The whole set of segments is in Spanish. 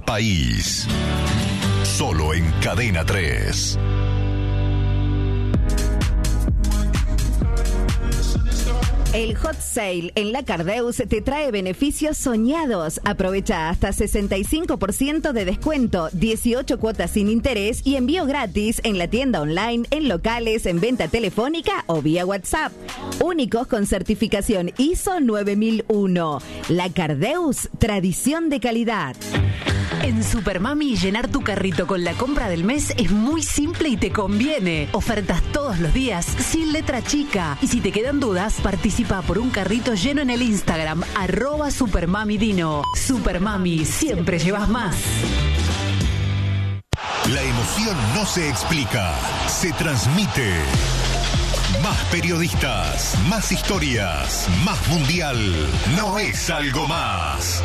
país. Solo en Cadena 3. El Hot Sale en la Cardeus te trae beneficios soñados. Aprovecha hasta 65% de descuento, 18 cuotas sin interés y envío gratis en la tienda online, en locales, en venta telefónica o vía WhatsApp. Únicos con certificación ISO 9001. La Cardeus, tradición de calidad. En Supermami, llenar tu carrito con la compra del mes es muy simple y te conviene. Ofertas todos los días, sin letra chica. Y si te quedan dudas, participa por un carrito lleno en el Instagram, @supermamidino. Supermami, siempre llevas más. La emoción no se explica, se transmite. Más periodistas, más historias, más mundial. No es algo más.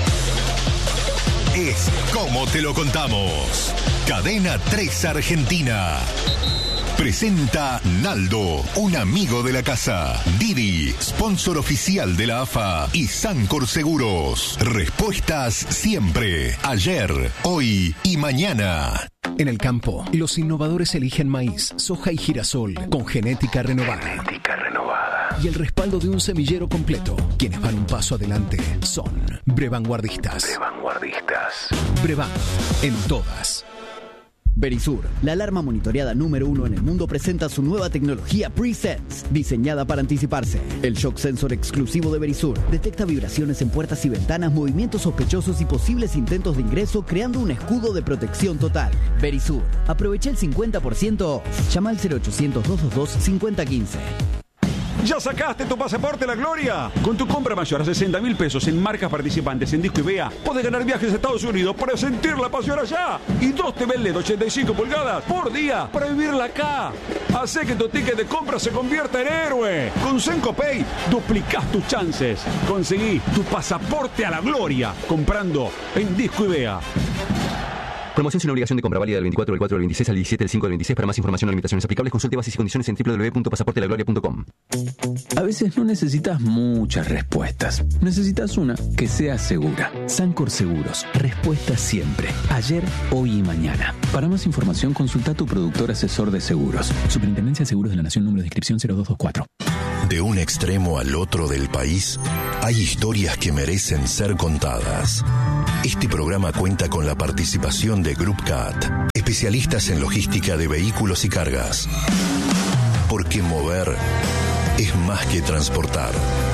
Es como te lo contamos. Cadena 3 Argentina. Presenta Naldo, un amigo de la casa. Didi, sponsor oficial de la AFA. Y Sancor Seguros. Respuestas siempre. Ayer, hoy y mañana. En el campo, los innovadores eligen maíz, soja y girasol con genética renovada. Y el respaldo de un semillero completo. Quienes van un paso adelante son Brevanguardistas. Brevan, en todas. Verisur, la alarma monitoreada número 1 en el mundo, presenta su nueva tecnología Pre-Sense, diseñada para anticiparse. El shock sensor exclusivo de Verisur detecta vibraciones en puertas y ventanas, movimientos sospechosos y posibles intentos de ingreso, creando un escudo de protección total. Verisur, aprovecha el 50% off. Llama al 0800-222-5015. ¿Ya sacaste tu pasaporte a la gloria? Con tu compra mayor a 60.000 pesos en marcas participantes en Disco y Vea, podés ganar viajes a Estados Unidos para sentir la pasión allá. Y 2 TV LED 85 pulgadas por día para vivirla acá. Hacé que tu ticket de compra se convierta en héroe. Con Senco Pay duplicás tus chances. Conseguí tu pasaporte a la gloria comprando en Disco y Vea. Promoción sin obligación de compra, válida del 24 del 4 del 26 al 17 del 5 del 26. Para más información o limitaciones aplicables, consulte bases y condiciones en www.pasaportelagloria.com. A veces no necesitas muchas respuestas. Necesitas una que sea segura. Sancor Seguros. Respuesta siempre. Ayer, hoy y mañana. Para más información, consulta a tu productor asesor de seguros. Superintendencia de Seguros de la Nación, número de inscripción 0224. De un extremo al otro del país, hay historias que merecen ser contadas. Este programa cuenta con la participación de Group CAT, especialistas en logística de vehículos y cargas. Porque mover es más que transportar,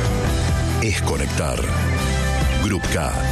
es conectar. Group CAT.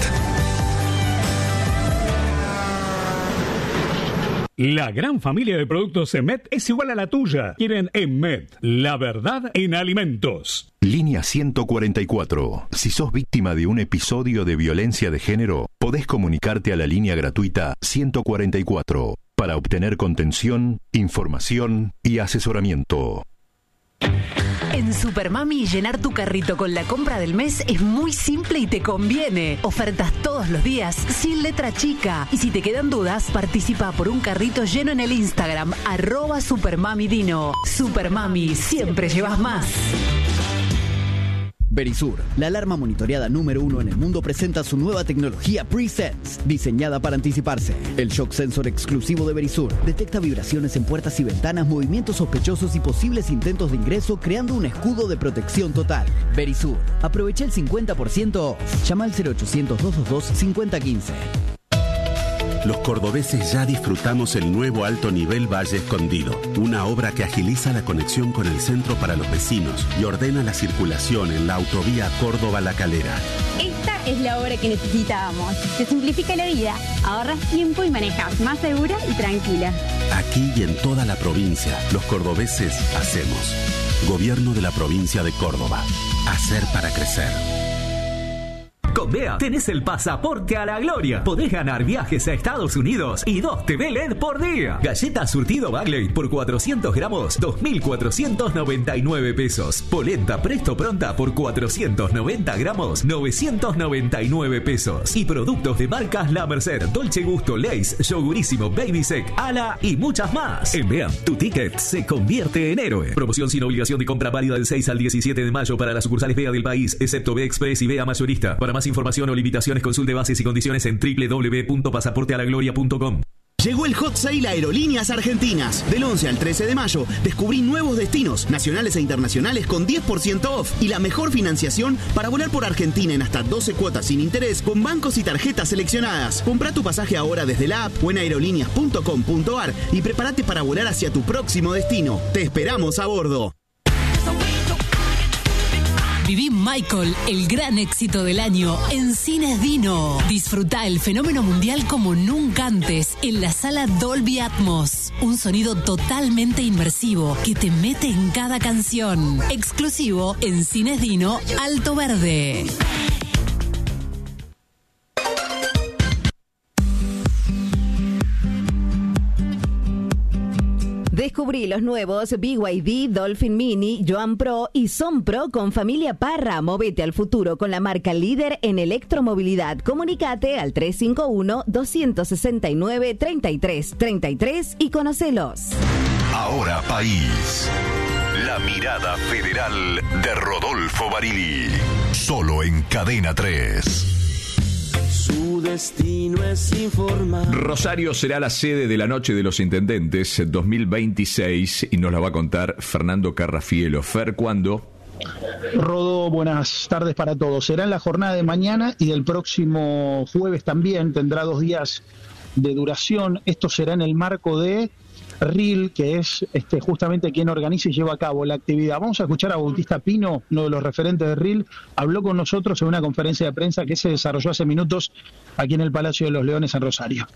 La gran familia de productos EMET es igual a la tuya. Quieren EMET, la verdad en alimentos. Línea 144. Si sos víctima de un episodio de violencia de género, podés comunicarte a la línea gratuita 144 para obtener contención, información y asesoramiento. En Supermami, llenar tu carrito con la compra del mes es muy simple y te conviene. Ofertas todos los días, sin letra chica. Y si te quedan dudas, participa por un carrito lleno en el Instagram, @supermamidino. Supermami, siempre llevas más. Verisur, la alarma monitoreada número 1 en el mundo, presenta su nueva tecnología Pre-Sense, diseñada para anticiparse. El shock sensor exclusivo de Verisur detecta vibraciones en puertas y ventanas, movimientos sospechosos y posibles intentos de ingreso, creando un escudo de protección total. Verisur, aprovecha el 50% off. Llama al 0800-222-5015. Los cordobeses ya disfrutamos el nuevo alto nivel Valle Escondido, una obra que agiliza la conexión con el centro para los vecinos y ordena la circulación en la autovía Córdoba-La Calera. Esta es la obra que necesitábamos. Te simplifica la vida, ahorras tiempo y manejas más segura y tranquila. Aquí y en toda la provincia, los cordobeses hacemos. Gobierno de la provincia de Córdoba. Hacer para crecer. Con Vea tenés el pasaporte a la gloria. Podés ganar viajes a Estados Unidos y 2 TV LED por día. Galleta surtido Bagley por 400 gramos, 2.499 pesos. Polenta Presto Pronta por 490 gramos, 999 pesos. Y productos de marcas La Merced, Dolce Gusto, Lay's, Yogurísimo, Baby Sec, Ala y muchas más. En Vea, tu ticket se convierte en héroe. Promoción sin obligación de compra, válida del 6 al 17 de mayo para las sucursales Vea del país, excepto Vea Express y Vea Mayorista. Para más más información o limitaciones, consulte bases y condiciones en www.pasaportealagloria.com. Llegó el Hot Sale a Aerolíneas Argentinas. Del 11 al 13 de mayo, descubrí nuevos destinos, nacionales e internacionales con 10% off y la mejor financiación para volar por Argentina en hasta 12 cuotas sin interés con bancos y tarjetas seleccionadas. Comprá tu pasaje ahora desde la app o en aerolíneas.com.ar y prepárate para volar hacia tu próximo destino. Te esperamos a bordo. Viví Michael, el gran éxito del año, en Cines Dino. Disfruta el fenómeno mundial como nunca antes en la sala Dolby Atmos. Un sonido totalmente inmersivo que te mete en cada canción. Exclusivo en Cines Dino, Alto Verde. Descubrí los nuevos BYD, Dolphin Mini, Joan Pro y Son Pro con familia Parra. Movete al futuro con la marca líder en electromovilidad. Comunicate al 351-269-3333 y conocelos. Ahora País. La mirada federal de Rodolfo Barili. Solo en Cadena 3. Su destino es informar. Rosario será la sede de la Noche de los Intendentes 2026 y nos la va a contar Fernando Carrafielo. Fer, ¿cuándo? Rodo, buenas tardes para todos. Será en la jornada de mañana y del próximo jueves también. Tendrá 2 días de duración. Esto será en el marco de RIL, que es justamente quien organiza y lleva a cabo la actividad. Vamos a escuchar a Bautista Pino, uno de los referentes de RIL. Habló con nosotros en una conferencia de prensa que se desarrolló hace minutos aquí en el Palacio de los Leones en Rosario.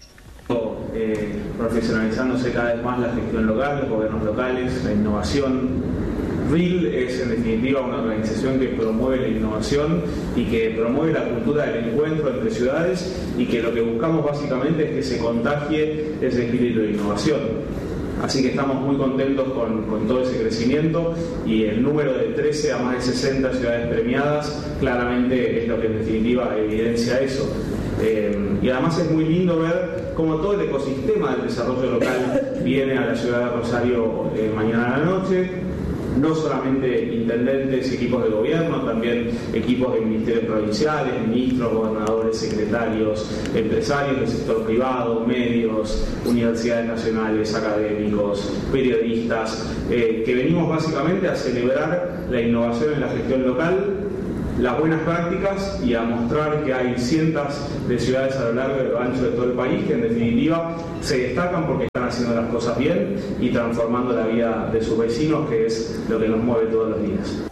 Profesionalizándose cada vez más la gestión local, los gobiernos locales, la innovación. RIL es en definitiva una organización que promueve la innovación y que promueve la cultura del encuentro entre ciudades, y que lo que buscamos básicamente es que se contagie ese espíritu de innovación. Así que estamos muy contentos con todo ese crecimiento, y el número de 13 a más de 60 ciudades premiadas claramente es lo que en definitiva evidencia eso. Y además es muy lindo ver cómo todo el ecosistema del desarrollo local viene a la ciudad de Rosario mañana a la noche. No solamente intendentes y equipos de gobierno, también equipos de ministerios provinciales, ministros, gobernadores, secretarios, empresarios del sector privado, medios, universidades nacionales, académicos, periodistas, que venimos básicamente a celebrar la innovación en la gestión local, las buenas prácticas, y a mostrar que hay cientos de ciudades a lo largo y a lo ancho de todo el país que en definitiva se destacan porque están haciendo las cosas bien y transformando la vida de sus vecinos, que es lo que nos mueve todos los días.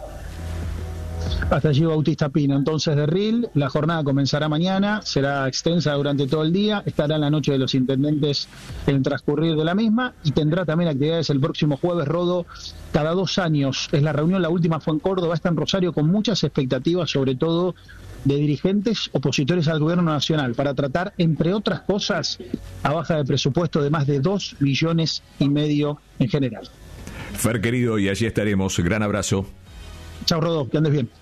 Hasta allí Bautista Pino, entonces de RIL. La jornada comenzará mañana, será extensa durante todo el día, estará en la Noche de los Intendentes en el transcurrir de la misma, y tendrá también actividades el próximo jueves. Rodo, cada 2 años es la reunión, la última fue en Córdoba, está en Rosario, con muchas expectativas, sobre todo de dirigentes opositores al gobierno nacional, para tratar, entre otras cosas, a baja de presupuesto de más de 2,5 millones en general. Fer, querido, y allí estaremos. Gran abrazo. Chao, Rodo, que andes bien.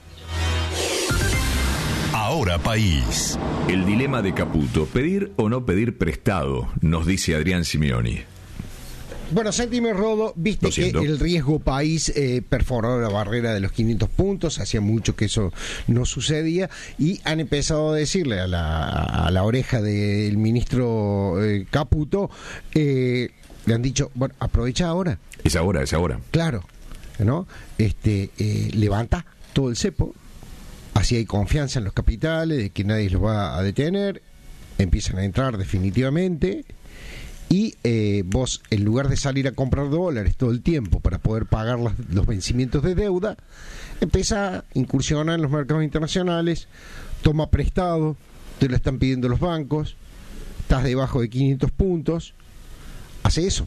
Ahora País. El dilema de Caputo, pedir o no pedir prestado, nos dice Adrián Simeoni. Bueno, séptimo, Rodo, viste que el riesgo país perforó la barrera de los 500 puntos, hacía mucho que eso no sucedía, y han empezado a decirle a la oreja del ministro Caputo, le han dicho, bueno, aprovecha ahora. Es ahora. Claro, ¿no? Levanta todo el cepo, así hay confianza en los capitales, de que nadie los va a detener, empiezan a entrar definitivamente. Y vos, en lugar de salir a comprar dólares todo el tiempo para poder pagar los vencimientos de deuda, empieza a incursionar en los mercados internacionales, toma prestado, te lo están pidiendo los bancos, estás debajo de 500 puntos, hace eso.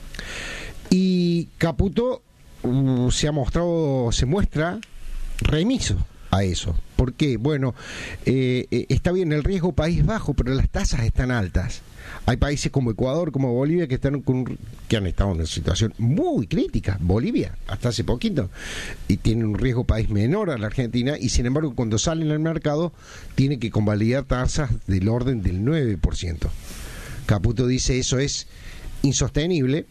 Y Caputo se muestra remiso a eso. ¿Por qué? Bueno, está bien, el riesgo país bajo, pero las tasas están altas. Hay países como Ecuador, como Bolivia, que han estado en una situación muy crítica. Bolivia, hasta hace poquito, y tiene un riesgo país menor a la Argentina, y sin embargo, cuando salen al mercado, tiene que convalidar tasas del orden del 9%. Caputo dice, eso es insostenible.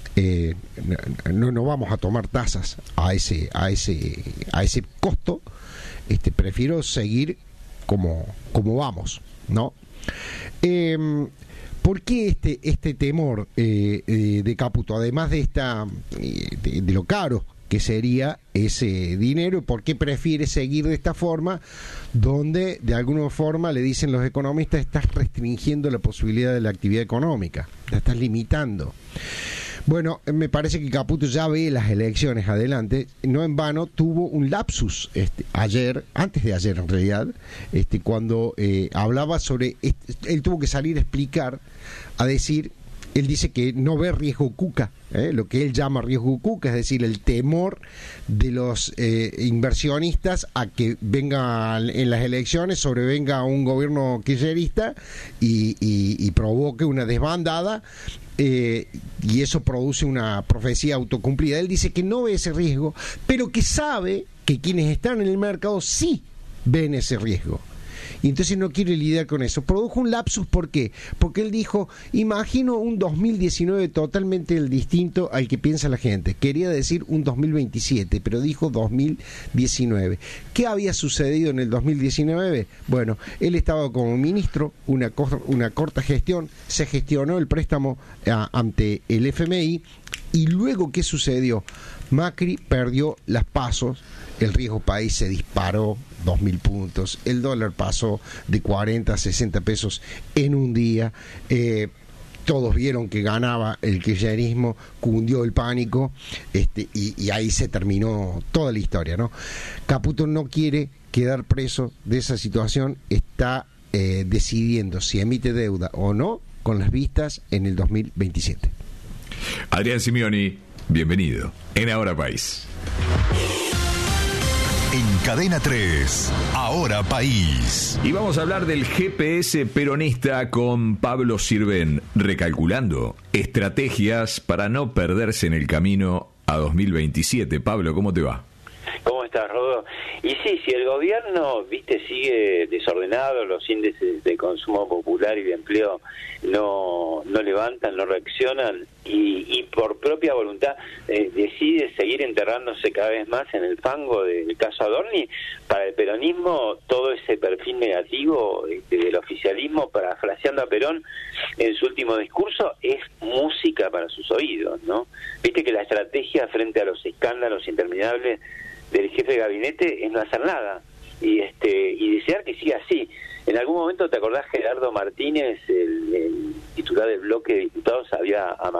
No vamos a tomar tasas a ese costo. Prefiero seguir como vamos, ¿no? ¿Por qué este temor de Caputo, además de de lo caro que sería ese dinero? ¿Por qué prefiere seguir de esta forma, donde de alguna forma le dicen los economistas, estás restringiendo la posibilidad de la actividad económica, la estás limitando? Bueno, me parece que Caputo ya ve las elecciones adelante. No en vano tuvo un lapsus antes de ayer en realidad, cuando hablaba sobre, él tuvo que salir a explicar, a decir, él dice que no ve riesgo Cuca, lo que él llama riesgo Cuca, es decir, el temor de los inversionistas a que venga en las elecciones, sobrevenga un gobierno kirchnerista y provoque una desbandada, y eso produce una profecía autocumplida. Él dice que no ve ese riesgo, pero que sabe que quienes están en el mercado sí ven ese riesgo. Y entonces no quiere lidiar con eso. Produjo un lapsus, ¿por qué? Porque él dijo, imagino un 2019 totalmente distinto al que piensa la gente. Quería decir un 2027, pero dijo 2019. ¿Qué había sucedido en el 2019? Bueno, él estaba como ministro, una corta gestión, se gestionó el préstamo ante el FMI, y luego, ¿qué sucedió? Macri perdió las pasos, el riesgo país se disparó 2.000 puntos, el dólar pasó de 40 a 60 pesos en un día, todos vieron que ganaba el kirchnerismo, cundió el pánico, y ahí se terminó toda la historia, ¿no? Caputo no quiere quedar preso de esa situación, está decidiendo si emite deuda o no, con las vistas en el 2027. Adrián Simioni, bienvenido en Ahora País. En Cadena 3, Ahora País. Y vamos a hablar del GPS peronista con Pablo Sirven, recalculando estrategias para no perderse en el camino a 2027. Pablo, ¿cómo te va? ¿Cómo estás, Rodo? Y sí, si el gobierno, sigue desordenado, los índices de consumo popular y de empleo no levantan, no reaccionan, y por propia voluntad decide seguir enterrándose cada vez más en el fango del caso Adorni, para el peronismo todo ese perfil negativo del oficialismo, parafraseando a Perón en su último discurso, es música para sus oídos, ¿no? Viste que la estrategia frente a los escándalos interminables del jefe de gabinete es no hacer nada y desear que siga así. En algún momento, ¿te acordás? Gerardo Martínez, el titular del bloque de diputados, había